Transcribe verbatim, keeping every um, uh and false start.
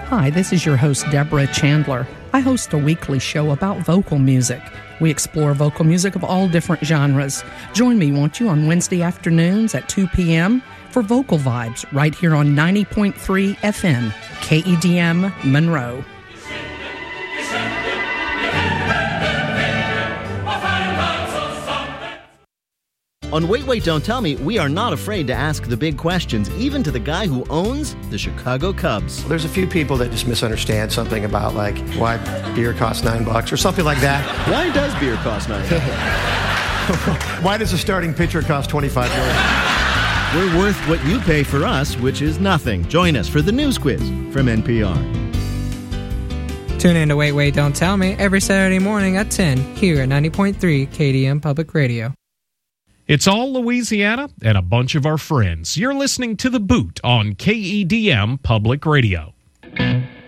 Hi, this is your host, Deborah Chandler. I host a weekly show about vocal music. We explore vocal music of all different genres. Join me, won't you, on Wednesday afternoons at two p.m. for Vocal Vibes right here on ninety point three F M, K E D M Monroe. On Wait, Wait, Don't Tell Me, we are not afraid to ask the big questions, even to the guy who owns the Chicago Cubs. There's a few people that just misunderstand something about, like, why beer costs nine bucks or something like that. Why does beer cost nine bucks? Why does a starting pitcher cost twenty-five dollars? We're worth what you pay for us, which is nothing. Join us for the News Quiz from N P R. Tune in to Wait, Wait, Don't Tell Me every Saturday morning at ten here at ninety point three K D M Public Radio. It's all Louisiana and a bunch of our friends. You're listening to The Boot on K E D M Public Radio.